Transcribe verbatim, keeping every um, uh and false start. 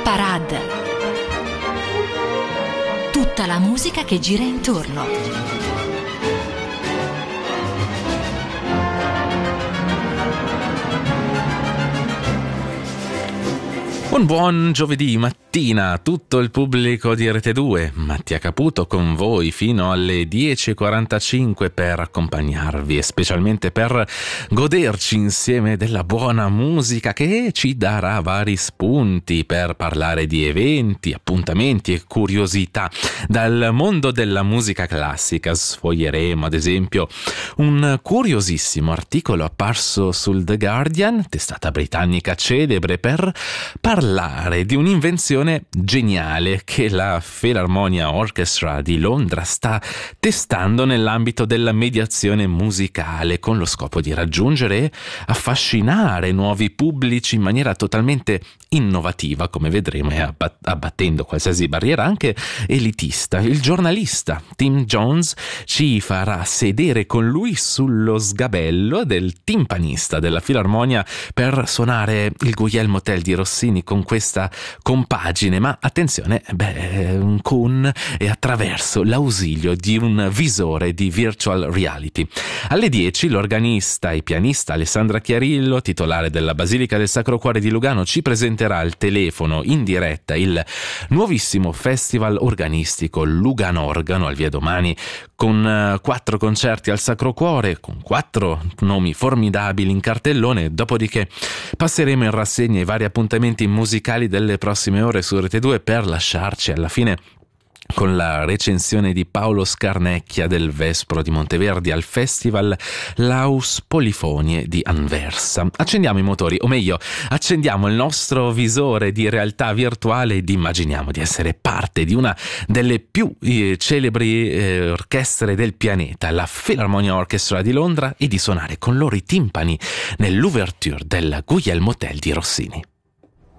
Parade. Tutta la musica che gira intorno. Un buon giovedì mattina a tutto il pubblico di Rete due, Mattia Caputo con voi fino alle dieci e quarantacinque per accompagnarvi e specialmente per goderci insieme della buona musica che ci darà vari spunti per parlare di eventi, appuntamenti e curiosità. Dal mondo della musica classica sfoglieremo ad esempio un curiosissimo articolo apparso sul The Guardian, testata britannica celebre, per parlare parlare di un'invenzione geniale che la Philharmonia Orchestra di Londra sta testando nell'ambito della mediazione musicale, con lo scopo di raggiungere e affascinare nuovi pubblici in maniera totalmente innovativa, come vedremo, e abbattendo qualsiasi barriera anche elitista. Il giornalista Tim Jones ci farà sedere con lui sullo sgabello del timpanista della Filarmonia per suonare il Guglielmo Tell di Rossini con questa compagine, ma attenzione, beh, con e attraverso l'ausilio di un visore di virtual reality. Alle dieci l'organista e pianista Alessandra Chiarillo, titolare della Basilica del Sacro Cuore di Lugano, ci presenterà al telefono in diretta il nuovissimo festival organistico Lugano Organo, al via domani, con quattro concerti al Sacro Cuore, con quattro nomi formidabili in cartellone. Dopodiché passeremo in rassegna i vari appuntamenti musicali delle prossime ore su Rete due per lasciarci alla fine con la recensione di Paolo Scarnecchia del Vespro di Monteverdi al festival Laus Polifonie di Anversa. Accendiamo i motori, o meglio, accendiamo il nostro visore di realtà virtuale ed immaginiamo di essere parte di una delle più eh, celebri eh, orchestre del pianeta, la Philharmonia Orchestra di Londra, e di suonare con loro i timpani nell'ouverture del Guglielmo Tell di Rossini.